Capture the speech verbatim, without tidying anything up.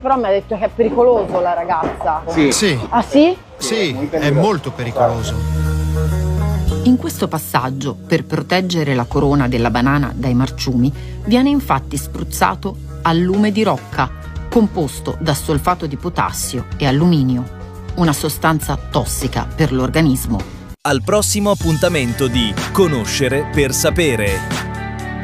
Però mi ha detto che è pericoloso la ragazza. Sì. Sì. Ah sì? Sì, è molto pericoloso. In questo passaggio, per proteggere la corona della banana dai marciumi, viene infatti spruzzato allume di rocca, composto da solfato di potassio e alluminio, una sostanza tossica per l'organismo. Al prossimo appuntamento di Conoscere per sapere.